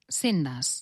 Sendes.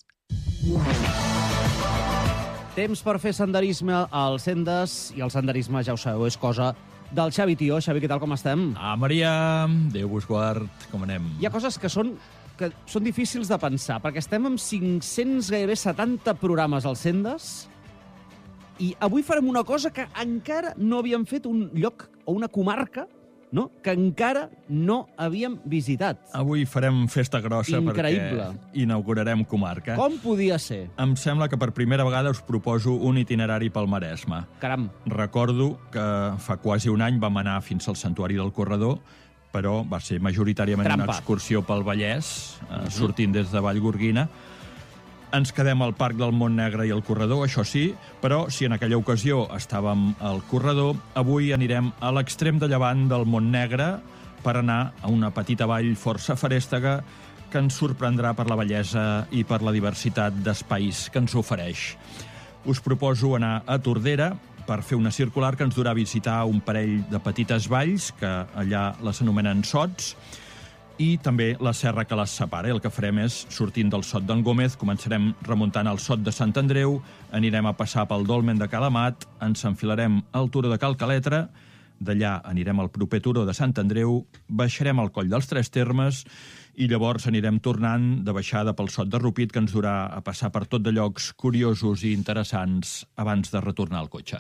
Temps per fer senderisme als Sendes, i el senderisme, ja ho sabeu, és cosa del Xavi Tió. Xavi, què tal, com estem? Maria, Déu vos guard, com anem? Hi ha coses que són difícils de pensar, perquè estem amb 500, gairebé 70 programes als Sendes, i avui farem una cosa que encara no havíem fet, un lloc o una comarca, no?, que encara no havíem visitat. Avui farem festa grossa. Increïble. Perquè inaugurarem comarca. Com podia ser? Em sembla que per primera vegada us proposo un itinerari pel Maresme. Caram. Recordo que fa quasi un any vam anar fins al Santuari del Corredor, però va ser majoritàriament Trampa. una excursió pel Vallès, sortint des de Vallgorguina. Ens quedem al Parc del Montnegre i al Corredor, això sí, però si en aquella ocasió estàvem al Corredor, avui anirem a l'extrem de llevant del Montnegre per anar a una petita vall força ferèstega que ens sorprendrà per la bellesa i per la diversitat d'espais que ens ofereix. Us proposo anar a Tordera per fer una circular que ens durà a visitar un parell de petites valls, que allà les anomenen sots, i també la serra que les separa. El que farem és, sortint del Sot d'en Gómez, començarem remuntant el Sot de Sant Andreu, anirem a passar pel Dolmen de Calamat, ens enfilarem al Turó de Cal Caletre, d'allà anirem al proper Turó de Sant Andreu, baixarem al Coll dels Tres Termes i llavors anirem tornant de baixada pel Sot de Rupit, que ens durà a passar per tot de llocs curiosos i interessants abans de retornar al cotxe.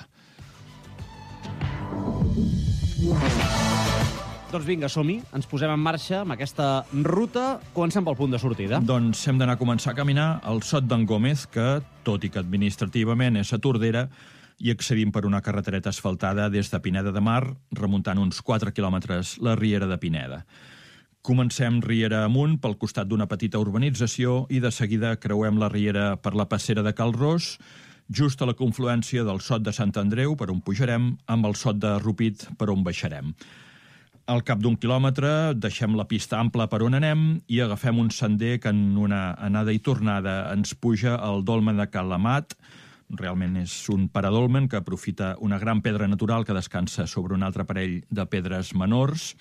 Doncs vinga, som-hi, ens posem en marxa amb aquesta ruta. Comencem pel punt de sortida. Doncs hem d'anar a començar a caminar al Sot d'en Gómez, que, tot i que administrativament és a Tordera, i accedim per una carretereta asfaltada des de Pineda de Mar, remuntant uns 4 quilòmetres la Riera de Pineda. Comencem Riera amunt pel costat d'una petita urbanització i de seguida creuem la Riera per la passera de Cal Ros, just a la confluència del Sot de Sant Andreu, per on pujarem, amb el Sot de Rupit, per on baixarem. Al cap d'un quilòmetre deixem la pista ampla per on anem i agafem un sender que en una anada i tornada ens puja al Dolmen de Calamat. Realment és un paradolmen que aprofita una gran pedra natural que descansa sobre un altre parell de pedres menors.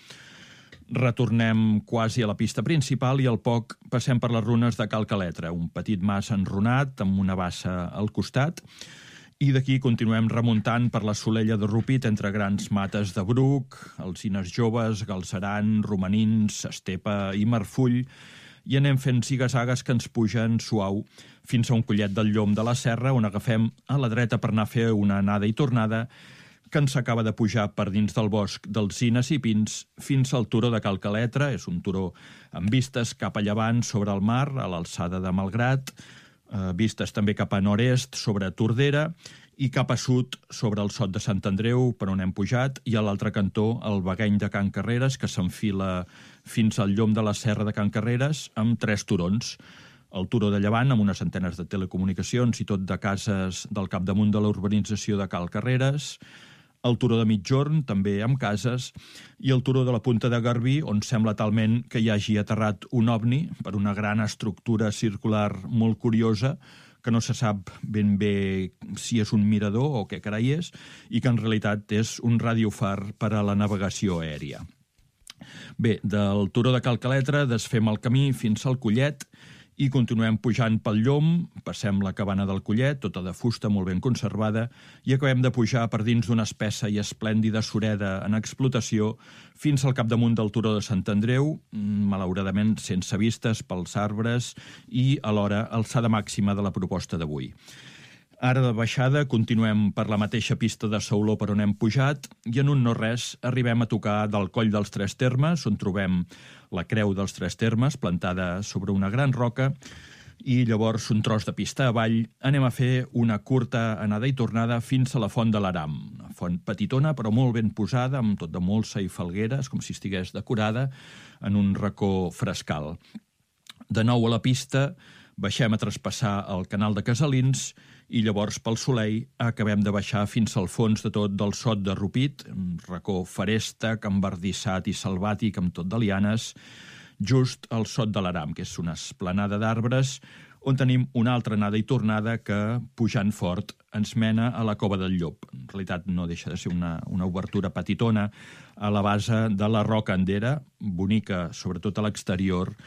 Retornem quasi a la pista principal i al poc passem per les runes de Cal Caletre, un petit mas enrunat amb una bassa al costat, i d'aquí continuem remuntant per la Solella de Rupit entre grans mates de bruc, alzines joves, galceran, romanins, estepa i marfull, i anem fent zigazagues que ens pugen suau fins a un collet del Llom de la Serra, on agafem a la dreta per anar a fer una anada i tornada que ens acaba de pujar per dins del bosc d'alzines i pins fins al turó de Cal Caletre. És un turó amb vistes cap a llevant sobre el mar, a l'alçada de Malgrat, vistes també cap a nord-est sobre Tordera i cap a sud sobre el Sot de Sant Andreu, per on hem pujat, i a l'altre cantó el Bagany de Can Carreres, que s'enfila fins al Llom de la Serra de Can Carreres, amb 3 turons. El turó de llevant, amb unes antenes de telecomunicacions i tot de cases del capdamunt de la urbanització de Cal Carreres, el turó de Migjorn, també amb cases, i el turó de la Punta de Garbí, on sembla talment que hi hagi aterrat un ovni per una gran estructura circular molt curiosa, que no se sap ben bé si és un mirador o què carai és, i que en realitat és un radiofar per a la navegació aèria. Bé, del turó de Cal Caletre desfem el camí fins al Collet i continuem pujant pel Llom, passem la cabana del Collet, tota de fusta, molt ben conservada, i acabem de pujar per dins d'una espessa i esplèndida sureda en explotació fins al capdamunt del turó de Sant Andreu, malauradament sense vistes pels arbres i, alhora, alçada màxima de la proposta d'avui. Ara de baixada continuem per la mateixa pista de sauló per on hem pujat i en un no res arribem a tocar del Coll dels Tres Termes, on trobem la Creu dels Tres Termes plantada sobre una gran roca, i llavors un tros de pista avall anem a fer una curta anada i tornada fins a la Font de l'Aram, una font petitona però molt ben posada, amb tot de molsa i falgueres, com si estigués decorada en un racó frescal. De nou a la pista baixem a traspassar el canal de Casalins i llavors pel Soleil acabem de baixar fins al fons de tot del Sot de Rupit, un racó ferèstec, embardissat i salvàtic amb tot de lianes, just al Sot de l'Aram, que és una esplanada d'arbres on tenim una altra anada i tornada que, pujant fort, ens mena a la Cova del Llop. En realitat no deixa de ser una obertura petitona a la base de la Roca Endera, bonica, sobretot a l'exterior,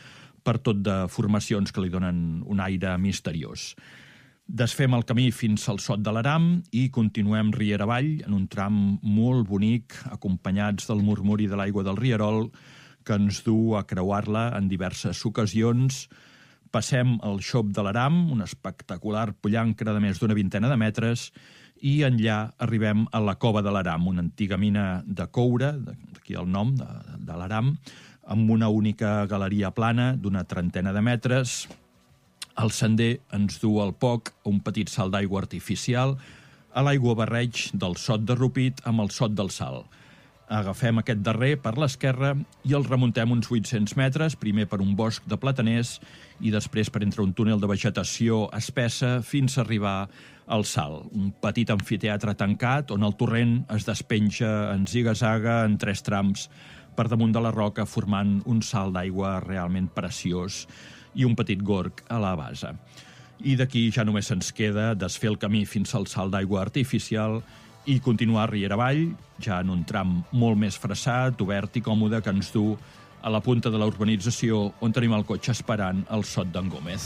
per tot de formacions que li donen un aire misteriós. Desfem el camí fins al Sot de l'Aram i continuem riera avall en un tram molt bonic, acompanyats del murmuri de l'aigua del rierol, que ens du a creuar-la en diverses ocasions. Passem el Xop de l'Aram, un espectacular pollancre de més d'una vintena de metres, i enllà arribem a la Cova de l'Aram, una antiga mina de coure, d'aquí el nom, de l'Aram, amb una única galeria plana d'una trentena de metres. El sender ens du al poc a un petit salt d'aigua artificial, a l'aigua barreig del Sot de Rupit amb el Sot del Sal. Agafem aquest darrer per l'esquerra i el remuntem uns 800 metres, primer per un bosc de plataners i després per entre un túnel de vegetació espessa fins a arribar al Sal, un petit amfiteatre tancat on el torrent es despenja en ziga-zaga en 3 trams per damunt de la roca, formant un salt d'aigua realment preciós i un petit gorg a la base. I d'aquí ja només ens queda desfer el camí fins al salt d'aigua artificial i continuar riera avall, ja en un tram molt més fressat, obert i còmode, que ens du a la punta de la urbanització on tenim el cotxe esperant el Sot d'en Gómez.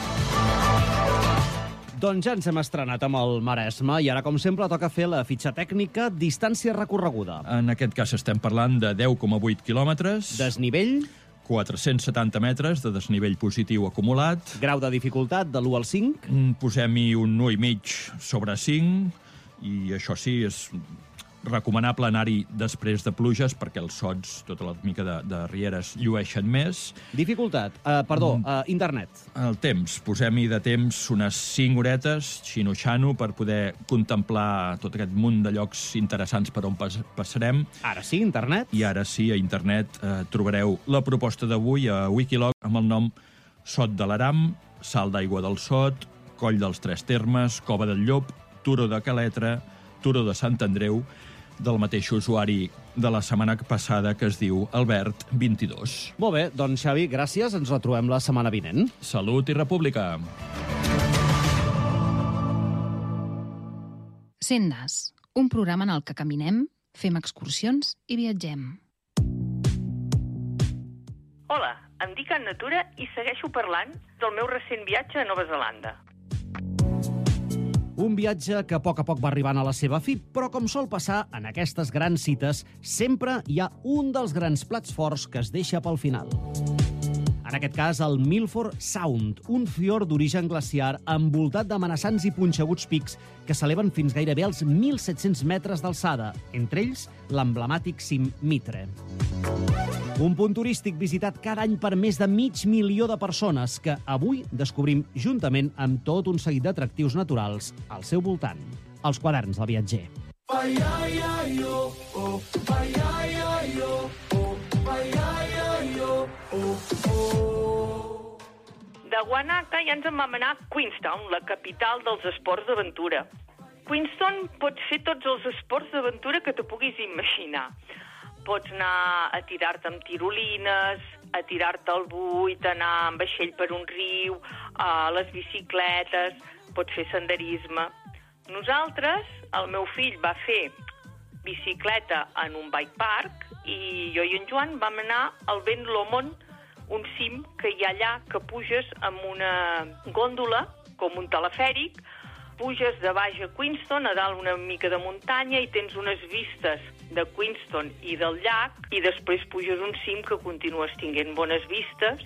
Doncs ja ens hem estrenat amb el Maresme i ara, com sempre, toca fer la fitxa tècnica distància recorreguda. En aquest cas estem parlant de 10,8 quilòmetres. Desnivell. 470 metres de desnivell positiu acumulat. Grau de dificultat de l'1 al 5. Posem-hi un 1,5 sobre 5, i això sí, és recomanable anar-hi després de pluges perquè els sots, tota la mica de rieres, llueixen més. Dificultat, internet. El temps, posem-hi de temps unes 5 horetes, xino-xano, per poder contemplar tot aquest munt de llocs interessants per on passarem. Ara sí, internet. I ara sí, a internet trobareu la proposta d'avui a Wikiloc amb el nom Sot de l'Aram, Salt d'aigua del Sot, Coll dels Tres Termes, Cova del Llop, Turó de Caletra, Turó de Sant Andreu, del mateix usuari de la setmana passada, que es diu Albert22. Molt bé, doncs Xavi, gràcies. Ens retrobem la setmana vinent. Salut i república. Sendes, un programa en el que caminem, fem excursions i viatgem. Hola, em dic Anna Tura i segueixo parlant del meu recent viatge a Nova Zelanda. Un viatge que a poc va arribant a la seva fi, però com sol passar en aquestes grans cites, sempre hi ha un dels grans plats forts que es deixa pel final. En aquest cas, el Milford Sound, un fiord d'origen glaciar envoltat d'amenaçants i punxeguts pics que s'eleven fins gairebé als 1.700 metres d'alçada, entre ells l'emblemàtic cim Mitre. Un punt turístic visitat cada any per més de 500.000 de persones que avui descobrim juntament amb tot un seguit d'atractius naturals al seu voltant. Els quaderns del viatger. De Wanaka ja ens en vam anar a Queenstown, la capital dels esports d'aventura. Queenstown pot fer tots els esports d'aventura que te puguis imaginar. Pots anar a tirar-te amb tirolines, a tirar-te al buit, anar amb vaixell per un riu, a les bicicletes, pots fer senderisme. Nosaltres, el meu fill va fer bicicleta en un bike park i jo i en Joan vam anar al Ben Lomond, un cim que hi ha allà que puges amb una gòndola, com un telefèric, puges de baix a Queenstown, a dalt una mica de muntanya i tens unes vistes de Queenstown i del llac i després puges un cim que continues tinguent bones vistes.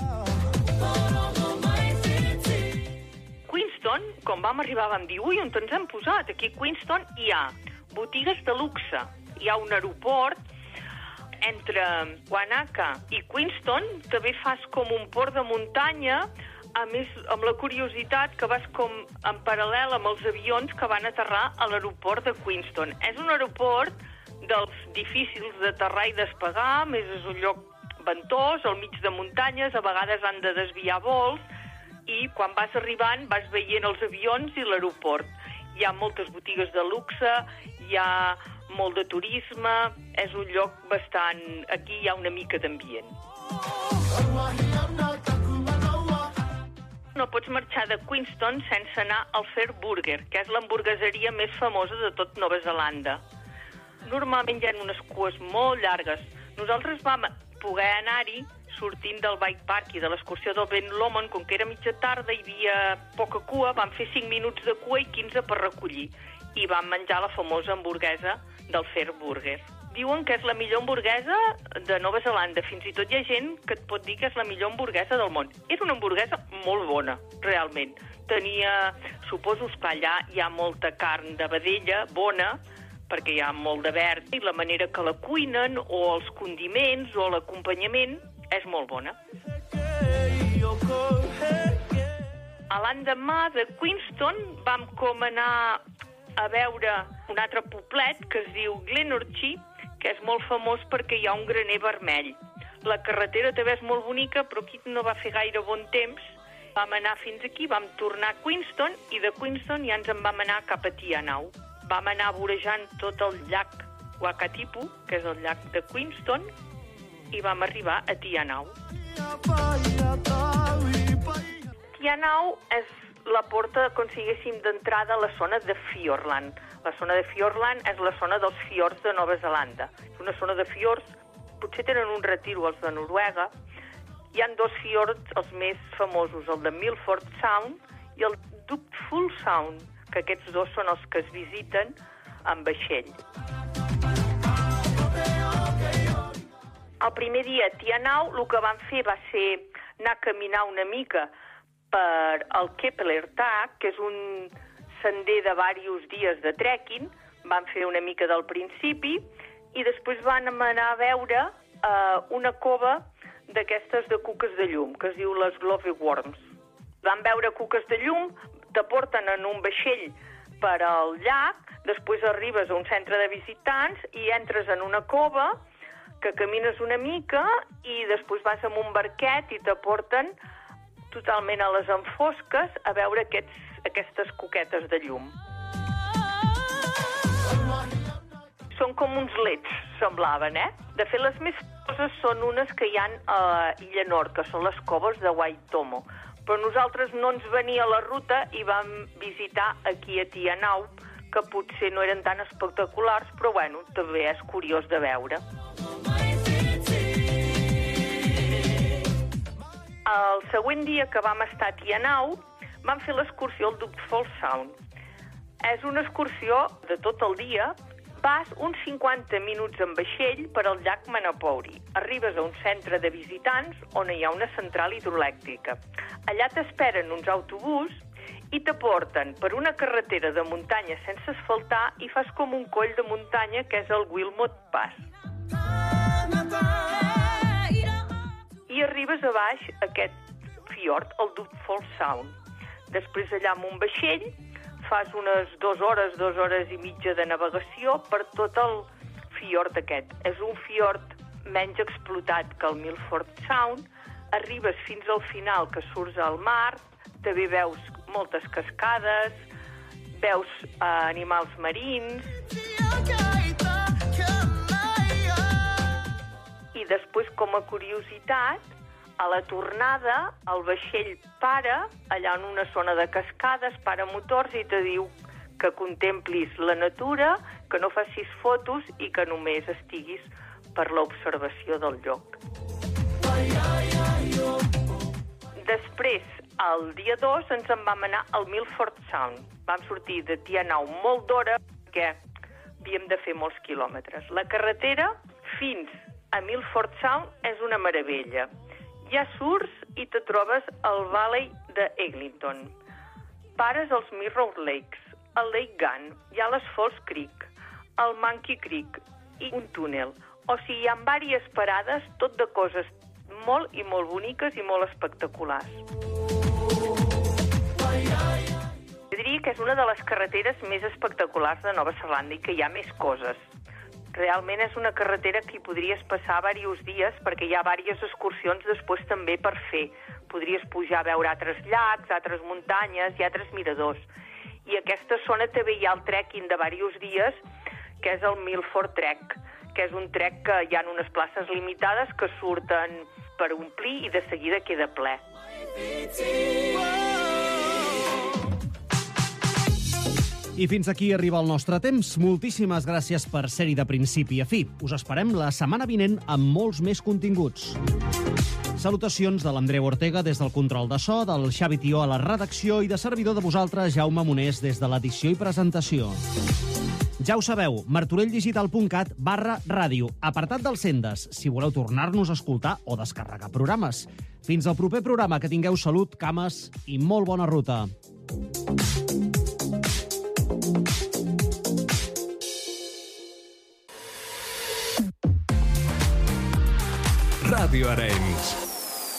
Queenstown, quan vam arribar vam dir, ui, on ens hem posat? Aquí a Queenstown hi ha botigues de luxe, hi ha un aeroport. Entre Wanaka i Queenstown també fas com un port de muntanya, a més, amb la curiositat que vas com en paral·lel amb els avions que van aterrar a l'aeroport de Queenstown. És un aeroport dels difícils d'aterrar i despegar, més és un lloc ventós, al mig de muntanyes, a vegades han de desviar vols, i quan vas arribant vas veient els avions i l'aeroport. Hi ha moltes botigues de luxe, hi ha molt de turisme, és un lloc bastant... Aquí hi ha una mica d'ambient. No pots marxar de Queenstown sense anar al Fair Burger, que és l'hamburgueseria més famosa de tot Nova Zelanda. Normalment hi ha unes cues molt llargues. Nosaltres vam poder anar-hi sortint del bike park i de l'excursió del Ben Lomond, com que era mitja tarda, hi havia poca cua, vam fer 5 minuts de cua i 15 per recollir. I vam menjar la famosa hamburguesa del Fair Burger. Diuen que és la millor hamburguesa de Nova Zelanda. Fins i tot hi ha gent que et pot dir que és la millor hamburguesa del món. És una hamburguesa molt bona, realment. Tenia, suposo que allà hi ha molta carn de vedella bona, perquè hi ha molt de verd, i la manera que la cuinen, o els condiments, o l'acompanyament, és molt bona. A l'endemà de Queenstown vam anar a veure un altre poblet que es diu Glenorchy, que és molt famós perquè hi ha un graner vermell. La carretera també és molt bonica, però aquí no va fer gaire bon temps. Vam anar fins aquí, vam tornar a Queenstown, i de Queenstown ja ens en vam anar cap a Tianau. Vam anar vorejant tot el llac Wakatipu, que és el llac de Queenstown, i vam arribar a Tianau. Tianau és la porta, com si diguéssim, d'entrada a la zona de Fiordland. La zona de Fiordland és la zona dels fiords de Nova Zelanda. És una zona de fiords, potser tenen un retiro els de Noruega. Hi ha 2 fiords, els més famosos, el de Milford Sound i el Duckful Sound, que aquests 2 són els que es visiten amb vaixell. El primer dia a Tianau el que vam fer va ser anar a caminar una mica per el Kepler-Tag, que és un sender de diversos dies de trekking. Vam fer una mica del principi i després vam anar a veure una cova d'aquestes de cuques de llum, que es diu les Gloveworms. Vam veure cuques de llum, te porten en un vaixell per al llac, després arribes a un centre de visitants i entres en una cova, que camines una mica i després vas amb un barquet i te porten totalment a les enfosques a veure aquestes coquetes de llum. Són com uns leds, semblaven, eh? De fet, les més famoses són unes que hi ha a Illa Nord, que són les coves de Waitomo. Però nosaltres no ens venia la ruta i vam visitar aquí a Tianau, que potser no eren tan espectaculars, però bueno, també és curiós de veure. El següent dia que vam estar a Tianau, vam fer l'excursió al Duckful Sound. És una excursió de tot el dia. Vas uns 50 minuts en vaixell per al llac Manapouri. Arribes a un centre de visitants on hi ha una central hidroelèctrica. Allà t'esperen uns autobús i te porten per una carretera de muntanya sense asfaltar i fas com un coll de muntanya que és el Wilmot Pass. I arribes a baix aquest fiord, el Duckful Sound. Després allà amb un vaixell fas unes 2 hores i mitja de navegació per tot el fiord aquest. És un fiord menys explotat que el Milford Sound. Arribes fins al final que surts al mar, també veus moltes cascades, veus animals marins. I després, com a curiositat, a la tornada, el vaixell para allà en una zona de cascades, para motors i te diu que contemplis la natura, que no facis fotos i que només estiguis per l'observació del lloc. Després, el dia 2, ens en vam anar al Milford Sound. Vam sortir de Tianau molt d'hora perquè havíem de fer molts quilòmetres. La carretera fins a Milford Sound és una meravella. Ja surts i te trobes al Valley de Eglinton. Pares als Mirror Lakes, al Lake Gunn, hi ha les Falls Creek, el Monkey Creek i un túnel. O sigui, hi ha diverses parades, tot de coses molt i molt boniques i molt espectaculars. Jo diria que és una de les carreteres més espectaculars de Nova Zelanda i que hi ha més coses. Realment és una carretera que hi podries passar diversos dies perquè hi ha diverses excursions després també per fer. Podries pujar a veure altres llacs, altres muntanyes i altres miradors. I a aquesta zona també hi ha el trekking de diversos dies, que és el Milford Trek, que és un trek que hi ha unes places limitades que surten per omplir i de seguida queda ple. I fins aquí arriba el nostre temps. Moltíssimes gràcies per ser-hi de principi a fi. Us esperem la setmana vinent amb molts més continguts. Salutacions de l'Andreu Ortega des del control de so, del Xavi Tió a la redacció i de servidor de vosaltres, Jaume Monés, des de l'edició i presentació. Ja ho sabeu, martorelldigital.cat/ràdio, apartat dels Sendes, si voleu tornar-nos a escoltar o descarregar programes. Fins al proper programa, que tingueu salut, cames i molt bona ruta. Ràdio Arenys.